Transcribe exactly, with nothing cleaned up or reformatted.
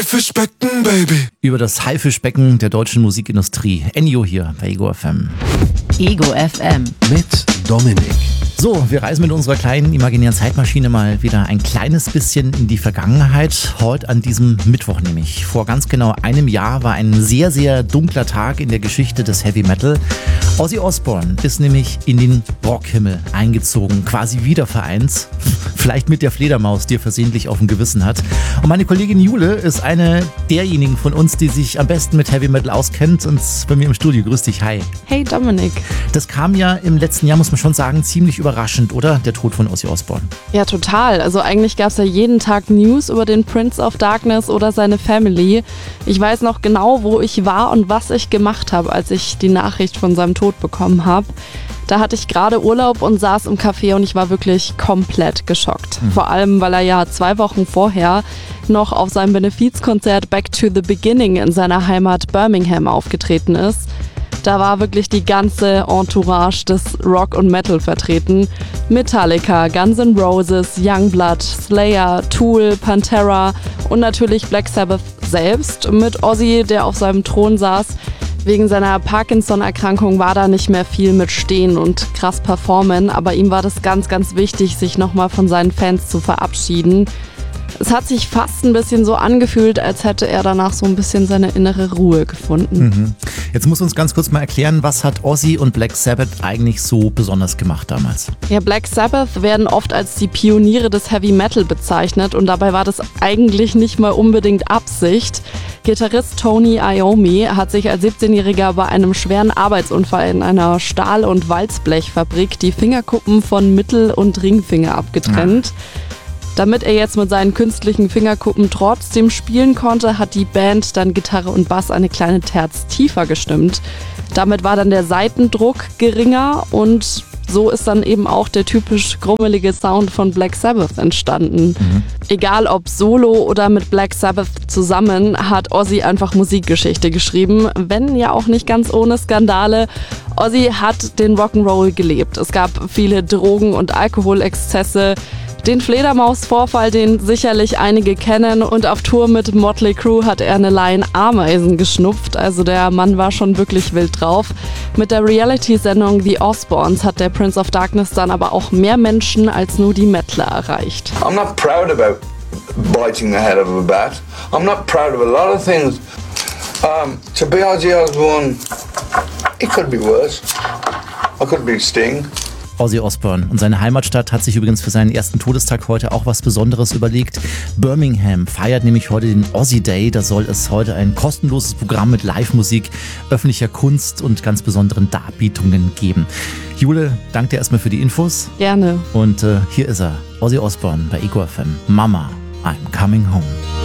Haifischbecken, Baby. Über das Haifischbecken der deutschen Musikindustrie. Ennio hier bei Ego F M. Ego F M. Mit Dominik. So, wir reisen mit unserer kleinen imaginären Zeitmaschine mal wieder ein kleines bisschen in die Vergangenheit. Heute an diesem Mittwoch nämlich. Vor ganz genau einem Jahr war ein sehr, sehr dunkler Tag in der Geschichte des Heavy Metal. Ozzy Osbourne ist nämlich in den Rockhimmel eingezogen, quasi wiedervereint. Vielleicht mit der Fledermaus, die er versehentlich auf dem Gewissen hat. Und meine Kollegin Jule ist eine derjenigen von uns, die sich am besten mit Heavy Metal auskennt und bei mir im Studio. Grüß dich, hi. Hey Dominik. Das kam ja im letzten Jahr, muss man schon sagen, ziemlich überraschend, oder? Der Tod von Ozzy Osbourne. Ja, total. Also eigentlich gab es ja jeden Tag News über den Prince of Darkness oder seine Family. Ich weiß noch genau, wo ich war und was ich gemacht habe, als ich die Nachricht von seinem Tod bekommen habe. Da hatte ich gerade Urlaub und saß im Café und ich war wirklich komplett geschockt. Mhm. Vor allem, weil er ja zwei Wochen vorher noch auf seinem Benefizkonzert Back to the Beginning in seiner Heimat Birmingham aufgetreten ist. Da war wirklich die ganze Entourage des Rock und Metal vertreten. Metallica, Guns N' Roses, Youngblood, Slayer, Tool, Pantera und natürlich Black Sabbath selbst mit Ozzy, der auf seinem Thron saß. Wegen seiner Parkinson-Erkrankung war da nicht mehr viel mit Stehen und krass performen, aber ihm war das ganz, ganz wichtig, sich nochmal von seinen Fans zu verabschieden. Es hat sich fast ein bisschen so angefühlt, als hätte er danach so ein bisschen seine innere Ruhe gefunden. Mhm. Jetzt muss uns ganz kurz mal erklären, was hat Ozzy und Black Sabbath eigentlich so besonders gemacht damals? Ja, Black Sabbath werden oft als die Pioniere des Heavy Metal bezeichnet und dabei war das eigentlich nicht mal unbedingt Absicht. Gitarrist Tony Iommi hat sich als siebzehnjähriger bei einem schweren Arbeitsunfall in einer Stahl- und Walzblechfabrik die Fingerkuppen von Mittel- und Ringfinger abgetrennt. Ja. Damit er jetzt mit seinen künstlichen Fingerkuppen trotzdem spielen konnte, hat die Band dann Gitarre und Bass eine kleine Terz tiefer gestimmt. Damit war dann der Saitendruck geringer und so ist dann eben auch der typisch grummelige Sound von Black Sabbath entstanden. Mhm. Egal ob solo oder mit Black Sabbath zusammen, hat Ozzy einfach Musikgeschichte geschrieben, wenn ja auch nicht ganz ohne Skandale. Ozzy hat den Rock'n'Roll gelebt. Es gab viele Drogen- und Alkoholexzesse. Den Fledermaus-Vorfall, den sicherlich einige kennen, und auf Tour mit Motley Crue hat er eine Line Ameisen geschnupft, also der Mann war schon wirklich wild drauf. Mit der Reality-Sendung The Osbournes hat der Prince of Darkness dann aber auch mehr Menschen als nur die Mettler erreicht. I'm not proud about biting the head of a bat. I'm not proud of a lot of things. Um, to be Ozzy Osbourne, it could be worse. I could be Sting. Ozzy Osbourne und seine Heimatstadt hat sich übrigens für seinen ersten Todestag heute auch was Besonderes überlegt. Birmingham feiert nämlich heute den Ozzy Day. Da soll es heute ein kostenloses Programm mit Live-Musik, öffentlicher Kunst und ganz besonderen Darbietungen geben. Jule, danke dir erstmal für die Infos. Gerne. Und äh, hier ist er, Ozzy Osbourne bei Ego F M. Mama, I'm coming home.